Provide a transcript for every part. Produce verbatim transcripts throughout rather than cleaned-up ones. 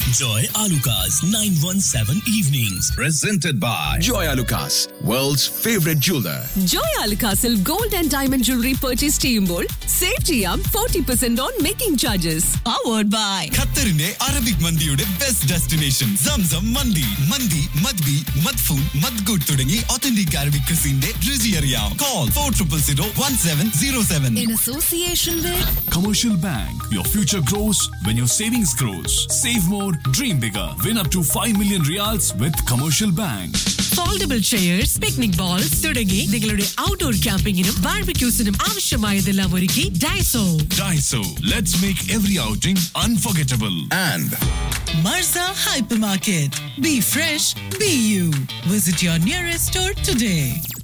Joy Alucas nine one seven Evenings. Presented by Joy Alucas, world's favorite jeweler. Joy Alucasil gold and diamond jewelry purchase ചെയ്യുമ്പോൾ save ചെയ്യാം forty percent on making charges. Powered by ഖത്തറിന്റെ Arabic മന്തിയുടെ best destination Zamzam മന്തി. മന്തി മദ്ബി മദ്ഫൂൻ മദ്ഗുഡ് തുടങ്ങി authentic Arabic ക്രിസിന്റെ രുചി അറിയാം. Call four zero zero one seven zero seven. in association with Commercial Bank. Your future grows when your savings grows. Save more, dream bigger. Win up to five million reals with Commercial Bank. Foldable chairs, picnic balls തുടങ്ങി നിങ്ങളുടെ outdoor ക്യാമ്പിങ്ങിനും ബാർബിക്യൂസിനും ആവശ്യമായതെല്ലാം ഒരുക്കി Daiso. Daiso. Let's make every outing unforgettable. And മർസ hyper market. Be fresh, be you. Visit your nearest store today.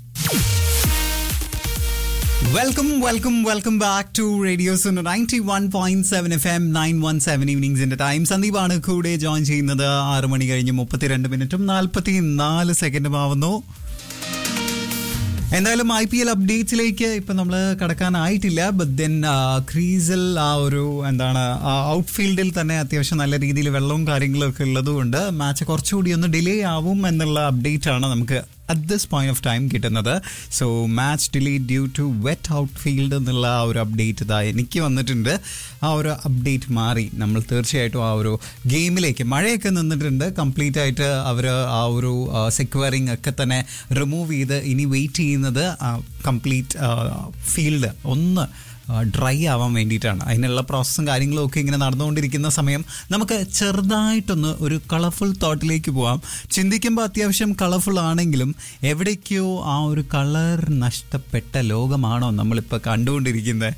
Welcome, welcome, welcome back to Radio Suno ninety-one point seven F M nine one seven Evenings in the Time. സന്ദീപാണ് കൂടെ join ചെയ്യുന്നത്. ആറ് മണി കഴിഞ്ഞ് മുപ്പത്തിരണ്ട് മിനിറ്റും നാൽപ്പത്തി നാല് സെക്കൻഡും ആവുന്നു. എന്തായാലും ഐ പി എൽ അപ്ഡേറ്റ്സിലേക്ക് ഇപ്പം നമ്മൾ കടക്കാനായിട്ടില്ല. ബട്ട് ദെൻ ക്രീസിൽ ആ ഒരു എന്താണ് ഔട്ട്ഫീൽഡിൽ തന്നെ അത്യാവശ്യം നല്ല രീതിയിൽ വെള്ളവും കാര്യങ്ങളും ഒക്കെ ഉള്ളതുകൊണ്ട് മാച്ച് കുറച്ചുകൂടി ഒന്ന് ഡിലേ ആവും എന്നുള്ള അപ്ഡേറ്റ് ആണ് നമുക്ക് at this point of time കിട്ടുന്നത്. So much delay due to wet out field എന്നുള്ള ആ ഒരു അപ്ഡേറ്റ് ഇതാ എനിക്ക് വന്നിട്ടുണ്ട്. ആ ഒരു അപ്ഡേറ്റ് മാറി നമ്മൾ തീർച്ചയായിട്ടും ആ ഒരു ഗെയിമിലേക്ക് മഴയൊക്കെ നിന്നിട്ടുണ്ട്. കംപ്ലീറ്റ് ആയിട്ട് അവർ ആ ഒരു സെക്യൂറിങ് ഒക്കെ തന്നെ റിമൂവ് ചെയ്ത് ഇനി വെയിറ്റ് ചെയ്യുന്നത് കംപ്ലീറ്റ് ഫീൽഡ് ഒന്ന് ഡ്രൈ ആവാൻ വേണ്ടിയിട്ടാണ്. അതിനുള്ള പ്രോസസ്സും കാര്യങ്ങളും ഒക്കെ ഇങ്ങനെ നടന്നുകൊണ്ടിരിക്കുന്ന സമയം നമുക്ക് ചെറുതായിട്ടൊന്ന് ഒരു കളർഫുൾ തോട്ടിലേക്ക് പോവാം. ചിന്തിക്കുമ്പോൾ അത്യാവശ്യം കളർഫുൾ ആണെങ്കിലും എവിടേക്കോ ആ ഒരു കളർ നഷ്ടപ്പെട്ട ലോകമാണോ നമ്മളിപ്പോൾ കണ്ടുകൊണ്ടിരിക്കുന്നത്?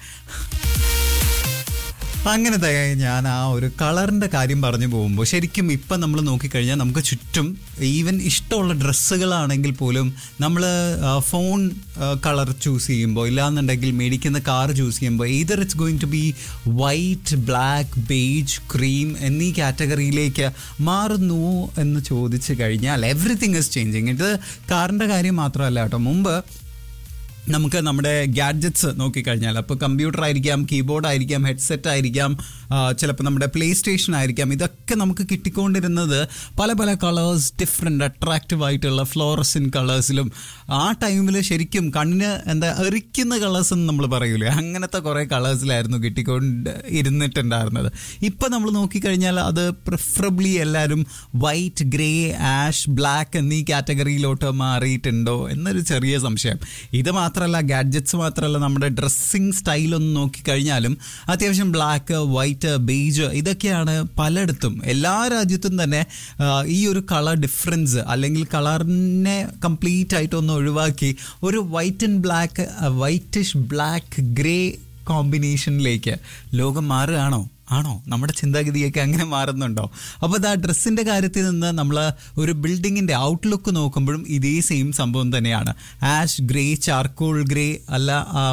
അങ്ങനത്തെ ഞാൻ ആ ഒരു കളറിൻ്റെ കാര്യം പറഞ്ഞു പോകുമ്പോൾ ശരിക്കും ഇപ്പം നമ്മൾ നോക്കിക്കഴിഞ്ഞാൽ നമുക്ക് ചുറ്റും ഈവൻ ഇഷ്ടമുള്ള ഡ്രസ്സുകളാണെങ്കിൽ പോലും നമ്മൾ ഫോൺ കളർ ചൂസ് ചെയ്യുമ്പോൾ ഇല്ലാന്നുണ്ടെങ്കിൽ മേടിക്കുന്ന കാർ ചൂസ് ചെയ്യുമ്പോൾ either it's going to be white, black, beige, cream എന്നീ കാറ്റഗറിയിലേക്ക് മാറുന്നു എന്ന് ചോദിച്ചു കഴിഞ്ഞാൽ എവറിത്തിങ് ഈസ് ചേഞ്ചിങ്. ഇത് കാറിൻ്റെ കാര്യം മാത്രമല്ല കേട്ടോ. മുമ്പ് നമുക്ക് നമ്മുടെ ഗാഡ്ജറ്റ്സ് നോക്കിക്കഴിഞ്ഞാൽ അപ്പോൾ കമ്പ്യൂട്ടർ ആയിരിക്കാം, കീബോർഡ് ആയിരിക്കാം, ഹെഡ്സെറ്റ് ആയിരിക്കാം, ചിലപ്പോൾ നമ്മുടെ പ്ലേ സ്റ്റേഷൻ ആയിരിക്കാം. ഇതൊക്കെ നമുക്ക് കിട്ടിക്കൊണ്ടിരുന്നത് പല പല കളേഴ്സ്, ഡിഫറെൻ്റ് അട്രാക്റ്റീവ് ആയിട്ടുള്ള ഫ്ലോറസൻ കളേഴ്സിലും. ആ ടൈമിൽ ശരിക്കും കണ്ണിന് എന്താ എറിക്കുന്ന കളേഴ്സ് എന്ന് നമ്മൾ പറയൂലേ, അങ്ങനത്തെ കുറേ കളേഴ്സിലായിരുന്നു കിട്ടിക്കൊണ്ട് ഇരുന്നിട്ടുണ്ടായിരുന്നത്. ഇപ്പം നമ്മൾ നോക്കിക്കഴിഞ്ഞാൽ അത് പ്രിഫറബിളി എല്ലാവരും വൈറ്റ്, ഗ്രേ, ആഷ്, ബ്ലാക്ക് എന്നീ കാറ്റഗറിയിലോട്ട് മാറിയിട്ടുണ്ടോ എന്നൊരു ചെറിയ സംശയം. ഇത് മാത്രമല്ല, ഗാഡ്ജറ്റ്സ് മാത്രമല്ല, നമ്മുടെ ഡ്രസ്സിങ് സ്റ്റൈലൊന്നും നോക്കിക്കഴിഞ്ഞാലും അത്യാവശ്യം ബ്ലാക്ക്, വൈറ്റ്, ബേജ് ഇതൊക്കെയാണ് പലയിടത്തും എല്ലാ രാജ്യത്തും തന്നെ ഈ ഒരു കളർ ഡിഫറൻസ് അല്ലെങ്കിൽ കളറിനെ കംപ്ലീറ്റ് ആയിട്ടൊന്ന് ഒഴിവാക്കി ഒരു white and black, whitish black grey കോമ്പിനേഷനിലേക്ക് ലോകം മാറുകയാണോ? ആണോ? നമ്മുടെ ചിന്താഗതിയൊക്കെ അങ്ങനെ മാറുന്നുണ്ടോ? അപ്പോൾ അത് ആ ഡ്രസ്സിൻ്റെ കാര്യത്തിൽ നിന്ന് നമ്മൾ ഒരു ബിൽഡിങ്ങിൻ്റെ ഔട്ട്ലുക്ക് നോക്കുമ്പോഴും ഇതേ സെയിം സംഭവം തന്നെയാണ്. ആഷ് ഗ്രേ, ചാർക്കോൾ ഗ്രേ, അല്ല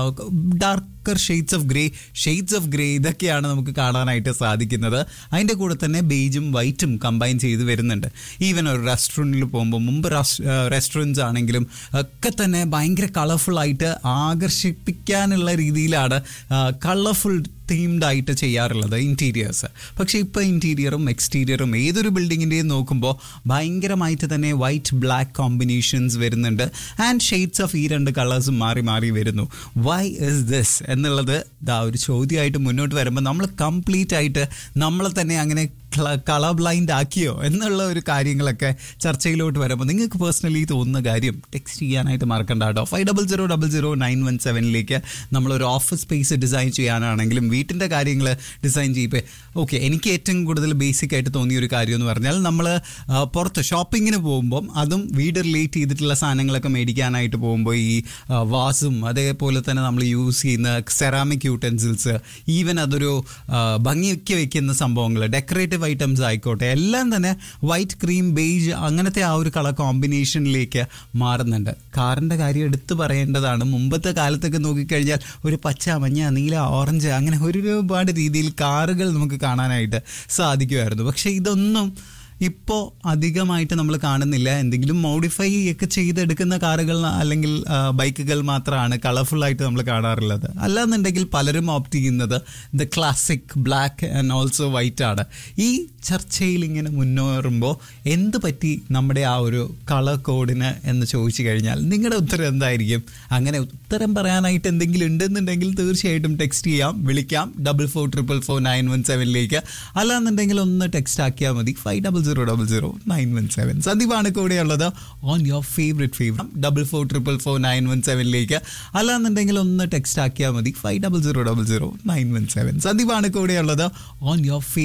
darker shades of grey, shades of grey ഇതൊക്കെയാണ് നമുക്ക് കാണാനായിട്ട് സാധിക്കുന്നത്. അതിൻ്റെ കൂടെ തന്നെ ബേജും വൈറ്റും കമ്പൈൻ ചെയ്ത് വരുന്നുണ്ട്. ഈവൻ ഒരു റെസ്റ്റോറൻറ്റിൽ പോകുമ്പോൾ മുമ്പ് റെസ്റ്റോറൻറ്റ്സ് ആണെങ്കിലും ഒക്കെ തന്നെ ഭയങ്കര കളർഫുള്ളായിട്ട് ആകർഷിപ്പിക്കാനുള്ള രീതിയിലാണ് കളർഫുൾ തീംഡ് ആയിട്ട് ചെയ്യാറുള്ളത് ഇൻറ്റീരിയേഴ്സ്. പക്ഷേ ഇപ്പോൾ ഇൻറ്റീരിയറും എക്സ്റ്റീരിയറും ഏതൊരു ബിൽഡിങ്ങിൻ്റെയും നോക്കുമ്പോൾ ഭയങ്കരമായിട്ട് തന്നെ വൈറ്റ് ബ്ലാക്ക് കോമ്പിനേഷൻസ് വരുന്നുണ്ട്. ആൻഡ് ഷെയ്ഡ്സ് ഓഫ് ഈ രണ്ട് കളേഴ്സും മാറി മാറി വരുന്നു. വൈ ഇസ് ദിസ് എന്നുള്ളത് ഇതാ ഒരു ചോദ്യമായിട്ട് മുന്നോട്ട് വരുമ്പോൾ നമ്മൾ കംപ്ലീറ്റ് ആയിട്ട് നമ്മളെ തന്നെ അങ്ങനെ കളർ ബ്ലൈൻഡ് ആക്കിയോ എന്നുള്ള ഒരു കാര്യങ്ങളൊക്കെ ചർച്ചയിലോട്ട് വരുമ്പോൾ നിങ്ങൾക്ക് പേഴ്സണലി തോന്നുന്ന കാര്യം ടെക്സ്റ്റ് ചെയ്യാനായിട്ട് മറക്കണ്ട കേട്ടോ. Five double zero double zero nine one സെവനിലേക്ക് നമ്മളൊരു ഓഫീസ് സ്പേസ് ഡിസൈൻ ചെയ്യാനാണെങ്കിലും വീട്ടിൻ്റെ കാര്യങ്ങൾ ഡിസൈൻ ചെയ്യുമ്പോൾ ഓക്കെ, എനിക്ക് ഏറ്റവും കൂടുതൽ ബേസിക് ആയിട്ട് തോന്നിയ ഒരു കാര്യം എന്ന് പറഞ്ഞാൽ നമ്മൾ പുറത്ത് ഷോപ്പിങ്ങിന് പോകുമ്പം അതും വീട് റിലേറ്റ് ചെയ്തിട്ടുള്ള സാധനങ്ങളൊക്കെ മേടിക്കാനായിട്ട് പോകുമ്പോൾ ഈ വാസും അതേപോലെ തന്നെ നമ്മൾ യൂസ് ചെയ്യുന്ന സെറാമിക് യൂട്ടൻസിൽസ്, ഈവൻ അതൊരു ഭംഗിയൊക്കെ വയ്ക്കുന്ന സംഭവങ്ങൾ, ഡെക്കറേറ്റീവ് ഐറ്റംസ് ആയിക്കോട്ടെ, എല്ലാം തന്നെ വൈറ്റ്, ക്രീം, ബേജ് അങ്ങനത്തെ ആ ഒരു കളർ കോമ്പിനേഷനിലേക്ക് മാറുന്നുണ്ട്. കാറിൻ്റെ കാര്യം എടുത്തു പറയേണ്ടതാണ്. മുമ്പത്തെ കാലത്തൊക്കെ നോക്കിക്കഴിഞ്ഞാൽ ഒരു പച്ച, മഞ്ഞ, നീല, ഓറഞ്ച് അങ്ങനെ ഒരുപാട് രീതിയിൽ കാറുകൾ നമുക്ക് കാണാനായിട്ട് സാധിക്കുമായിരുന്നു. പക്ഷേ ഇതൊന്നും ഇപ്പോൾ അധികമായിട്ട് നമ്മൾ കാണുന്നില്ല. എന്തെങ്കിലും മോഡിഫൈ ഒക്കെ ചെയ്തെടുക്കുന്ന കാറുകൾ അല്ലെങ്കിൽ ബൈക്കുകൾ മാത്രമാണ് കളർഫുള്ളായിട്ട് നമ്മൾ കാണാറുള്ളത്. അല്ലാന്നുണ്ടെങ്കിൽ പലരും ഓപ്റ്റ് ചെയ്യുന്നത് the classic black and also white ആണ്. ഈ ചർച്ചയിൽ ഇങ്ങനെ മുന്നേറുമ്പോൾ എന്ത് പറ്റി നമ്മുടെ ആ ഒരു കളർ കോഡിന് എന്ന് ചോദിച്ചു കഴിഞ്ഞാൽ നിങ്ങളുടെ ഉത്തരം എന്തായിരിക്കും? അങ്ങനെ ഉത്തരം പറയാനായിട്ട് എന്തെങ്കിലും ഉണ്ടെന്നുണ്ടെങ്കിൽ തീർച്ചയായിട്ടും ടെക്സ്റ്റ് ചെയ്യാം, വിളിക്കാം double four triple four nine one സെവനിലേക്ക്. അല്ലാന്നുണ്ടെങ്കിൽ ഒന്ന് ടെക്സ്റ്റ് ആക്കിയാൽ മതി five double zero double zero nine one seven. സന്ദീപാണ് കൂടെയുള്ളത് on your favourite favourite double four triple four nine one സെവനിലേക്ക്. അല്ലാന്നുണ്ടെങ്കിൽ ഒന്ന് ടെക്സ്റ്റ് ആക്കിയാൽ മതി five double zero double zero nine one seven. സന്ദീപാണ് കൂടെയുള്ളത് ഓൺ യുവർ